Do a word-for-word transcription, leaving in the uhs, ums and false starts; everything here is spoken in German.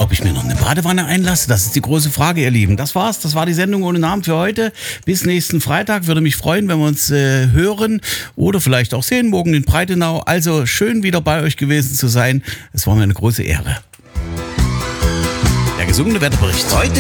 ob ich mir noch eine Badewanne einlasse. Das ist die große Frage, ihr Lieben. Das war's. Das war die Sendung ohne Namen für heute. Bis nächsten Freitag. Würde mich freuen, wenn wir uns äh, hören oder vielleicht auch sehen, morgen in Breitenau. Also schön wieder bei euch gewesen zu sein. Es war mir eine große Ehre. Der gesungene Wetterbericht. Heute